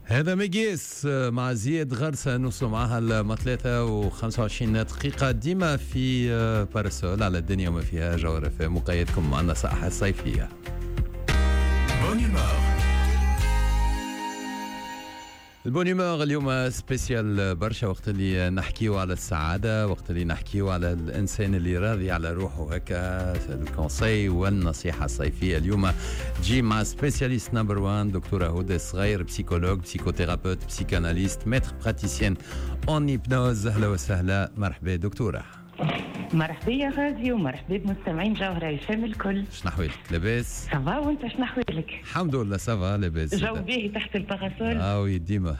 هذا ميجيس مع زياد غرسة نوصلوا معها لما 3:25 دقيقة ديما في باراسول على الدنيا وما فيها جغرافيا. مقيدكم معنا النصائح الصيفية. البونيمور اليوم سبيسيال برشا، وقت اللي نحكيو على السعادة، وقت اللي نحكيو على الإنسان اللي راضي على روحه هكا. الكونسي والنصيحة الصيفية اليوم تجي مع سبيسياليست نمبر 1 دكتورة هدى صغير، بسيكولوج، بسيكوثيرابيوت، بسيكاناليست، ماتر براتيسيان اون هيبنوز. أهلا وسهلا، مرحبا دكتورة. مرحبا يا غازي ومرحبا بمستمعين جوهرة يفهم الكل. شنحوالك؟ لاباس؟ سافا وانت شنحوالك؟ الحمد لله سافا لاباس. جو باهي تحت الباراسول. وي ديما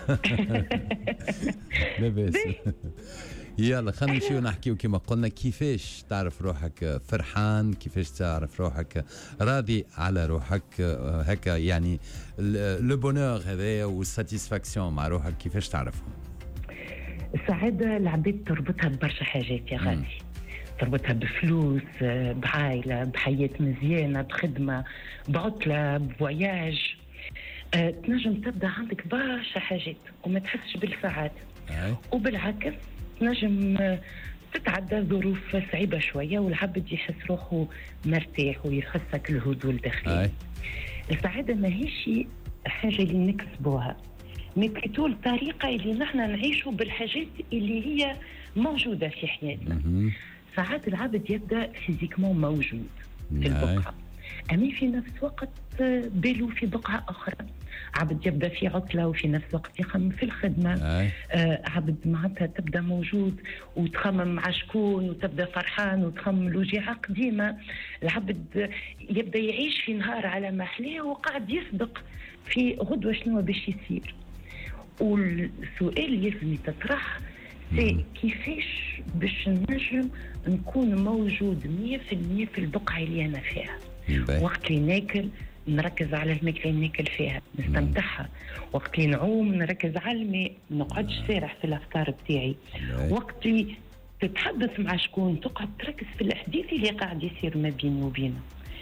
لاباس. يلا خلينا نمشيو نحكيو كما قلنا كيفاش تعرف روحك فرحان، كيفاش تعرف روحك راضي على روحك هكا، يعني لو بونور هذايا والساتيسفاكسيون مع روحك كيفاش تعرفهم؟ السعادة العباد تربطها ببرشا حاجات يا غالي، تربطها بفلوس، بعائلة، بحياة مزيانة، بخدمة، بعطلة، بفواياج. تنجم تبدأ عندك برشا حاجات وما تحسش بالسعادة. وبالعكس تنجم تتعدى ظروف صعيبة شوية والعبد يحس روحه مرتاح ويحسك الهدوء الداخلي. السعادة ما هيش حاجة اللي نكسبوها، ميبليتو الطريقة اللي نحن نعيشوا بالحاجات اللي هي موجودة في حياتنا. ساعات العبد يبدأ فيزيكمون موجود في البقعة، أمي في نفس وقت باله في بقعة أخرى. عبد يبدأ في عطلة وفي نفس الوقت يخمم في الخدمة. عبد معناتها تبدأ موجود وتخمم مع شكون، وتبدأ فرحان وتخمم الوجيعة قديمة. العبد يبدأ يعيش في نهار على محلاه وقاعد يسبق في غدوة شنو باش يصير. والسؤال لازم يتطرح سي كيفاش باش نجم نكون موجود 100% في البقعة اللي أنا فيها. وقت اللي ناكل نركز على الماكلة اللي ناكل فيها نستمتعها، وقت اللي نعوم نركز على الماء نقعدش سارح في الأفكار بتاعي، وقت اللي تتحدث مع شكون تقعد تركز في الحديث اللي قاعد يصير ما بيني وبينه.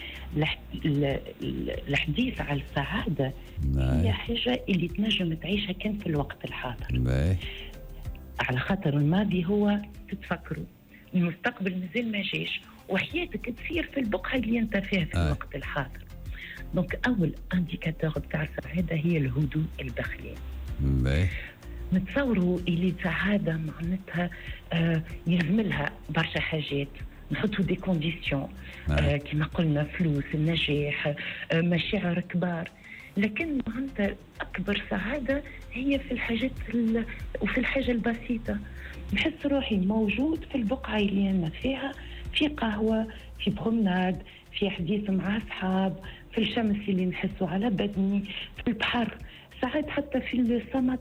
الحديث على السعادة هي حاجة اللي تنجم تعيشها كان في الوقت الحاضر. على خاطر الماضي هو تتفكروا، المستقبل مازال ما جاش، وحياتك تصير في البقعة اللي انت فيها في الوقت الحاضر. دونك أول انديكاتور بتاع السعادة هي الهدوء الداخلي. نتصوروا اللي السعادة معناتها يلزم لها برشا حاجات، نحطوا دي كونديسيون كما قلنا فلوس، النجاح، مشاعر كبار. لكن معناتها أكبر سعادة هي في الحاجات وفي الحاجة البسيطة. نحس روحي موجود في البقعة اللي أنا فيها، في قهوة، في برومناد، في حديث مع أصحاب، في الشمس اللي نحسه على بدني، في البحر، ساعات حتى في الصمت.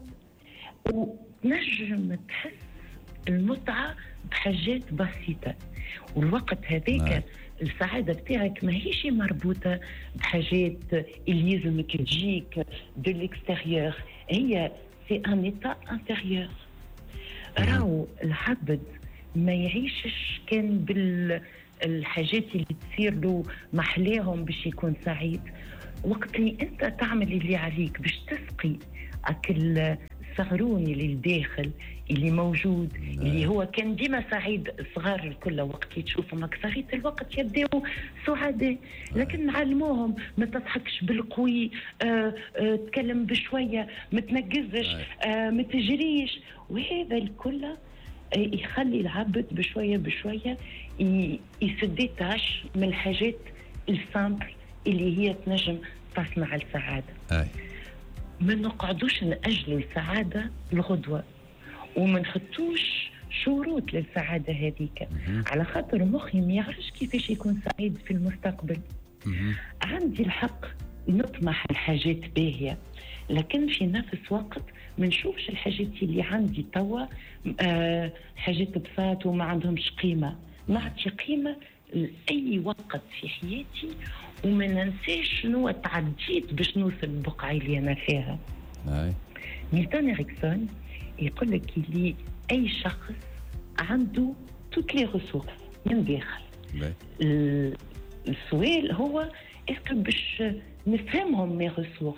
ونجم تحس المتعة بحاجات بسيطة. والوقت هذاك السعادة بتاعك ما هيش مربوطة بحاجات اللي يلزمك تجيك دو ليكستيريور، هي سي ان ايتا انتيريور. راهو العبد ما يعيشش كان بالحاجات اللي تصير له محلاهم باش يكون سعيد. وقت اللي انت تعمل اللي عليك باش تسقي اكل الصغرون اللي الداخل اللي موجود اللي هو كان ديما سعيد. الصغار الكل وقت اللي تشوفهم أكثرية الوقت يبدأوا سعداء، لكن نعلموهم ما تضحكش بالقوي، تكلم بشوية، ما تنقزش، ما تجريش. وهذا الكل يخلي العبد بشوية بشوية يسديتاش من الحاجات السامبل اللي هي تنجم تصنع السعادة. ما نقعدوش نأجلوا السعادة الغدوة، وما نحطوش شروط للسعادة هذيك، على خاطر مخي ما يعرفش كيفاش يكون سعيد في المستقبل. عندي الحق نطمح الحاجات باهية، لكن في نفس وقت ما نشوفش الحاجات اللي عندي توا حاجات بساط وما عندهمش قيمة. نعطي قيمة لأي وقت في حياتي وما ننساش شنو تعديت باش نوصل البقعة اللي أنا فيها. ميلتون إريكسون يقول لك اللي أي شخص عنده توت لي ريسورس من داخل. السؤال هو إسكو باش نفهمهم مي ريسورس،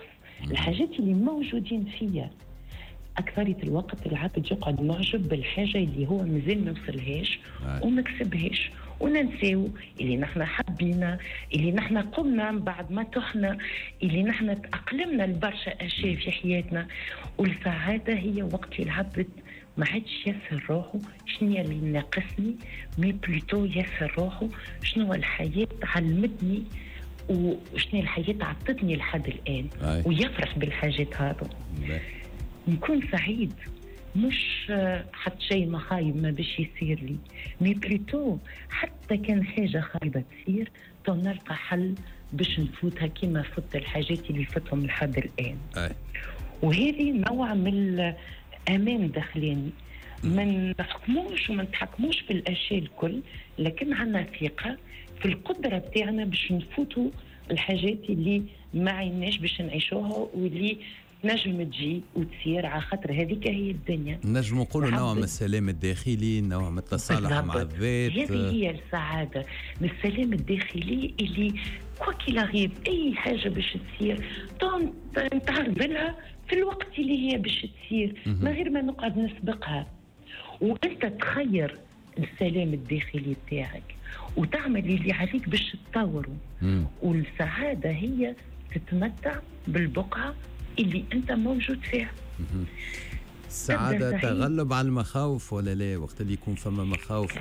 الحاجات اللي موجودين فيها أكثرية الوقت العبد يقعد معجب بالحاجة اللي هو مازال ما وصلهاش وما كسبهاش، وننساو اللي نحن حبينا، اللي نحن قمنا بعد ما تحنا، اللي نحن تأقلمنا لبرشا أشياء في حياتنا. والسعادة هي وقت اللي العبد ما عادش يسهل روحه شنو اللي ناقصني، مي بلوتو يسهل روحه شنو الحياة علمتني وشنو الحياة عطتني لحد الآن، ويفرح بالحاجات هذا. نكون سعيد، مش حتى شيء مخايب ما باش يصير لي، مي بلوتو حتى كان حاجة خايبة تصير تو نلقى حل باش نفوتها كما فوت الحاجات اللي فتهم لحد الآن. وهذه نوع من الأمان داخلاني، ما نحكموش وما نتحكموش في الأشياء الكل، لكن عندنا ثقة في القدرة بتاعنا باش نفوتوا الحاجات اللي ما عيناش باش نعيشوها واللي نجم تجي وتصير، على خاطر هذيك هي الدنيا. نجم نقولوا نوع من السلام الداخلي، نوع من التصالح مع الذات. هذه هي السعادة، من السلام الداخلي اللي كوكي لاغيب أي حاجة باش تصير نتعرض لها في الوقت اللي هي باش تصير من غير ما نقعد نسبقها. وأنت تخير السلام الداخلي تاعك وتعمل اللي عليك باش تطوره. والسعادة هي تتمتع بالبقعة اللي أنت موجود فيها. السعادة تغلب على المخاوف ولا لا؟ وقت اللي يكون فما مخاوف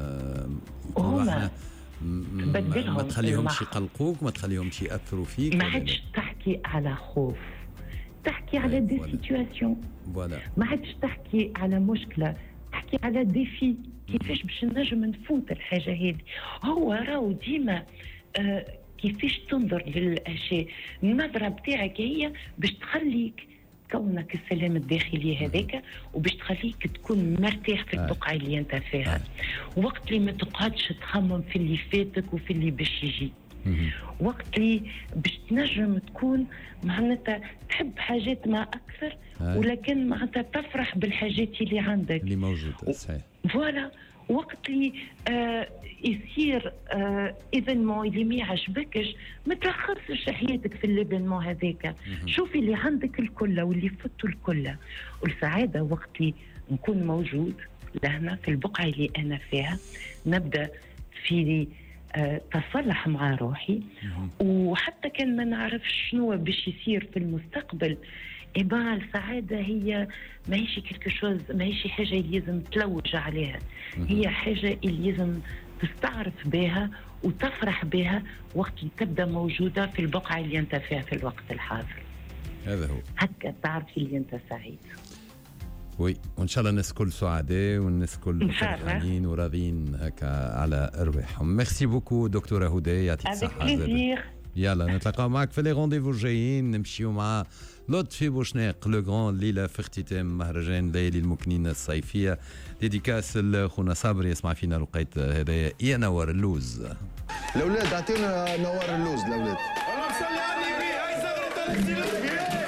ما تخليهمش يقلقوك، ما تخليهمش يأثروا فيك. ما عادش تحكي على خوف، تحكي على دي سيتواسيون. ما عادش تحكي على مشكلة، تحكي على ديفي، كيفاش باش نجم نفوت الحاجة هذه. هو راهو ديما كيفاش تنظر للأشياء، النظرة بتاعك هي باش تخليك كونك السلام الداخلي هذاك، وباش تخليك تكون مرتاح في البقعة اللي انت فيها. وقت اللي ما تقعدش تخمم في اللي فاتك وفي اللي باش يجي. وقت اللي باش تنجم تكون معناتها تحب حاجات ما أكثر، ولكن معناتها تفرح بالحاجات اللي عندك اللي موجودة. صحيح. فوالا. وقت اللي يصير ايفينمون اللي ما يعجبكش، ما تلخصش حياتك في الايفينمون هذاك، شوفي اللي عندك الكل واللي فتوا الكل. والسعاده وقت اللي نكون موجود لهنا في البقعه اللي انا فيها، نبدا في تصلح مع روحي. وحتى كان ما نعرفش شنو باش يصير في المستقبل، السعادة هي ماهيش كيلكو شوز، ماهيش حاجة اللي لازم تلوج عليها، هي حاجة اللي لازم تستعرف بها وتفرح بها وقت اللي تبدأ موجودة في البقعة اللي أنت فيها في الوقت الحاضر. هذا هو، هكا تعرف اللي أنت سعيد. وي، وإن شاء الله الناس كل سعداء والناس كل فرحانين وراضيين هكا على أرواحهم. ميرسي بوكو دكتورة هدى، يعطيك الصحة. يلا نتلاقاو معك في لي رونديفو الجايين، نمشيو مع لطفي بوشناق لو غران ليلة في اختتام مهرجان ليالي المكنين الصيفية. ديديكاس لخونا صابر يسمع فينا لقيت هدايا يا نوار اللوز. الأولاد أعطينا نوار اللوز الأولاد.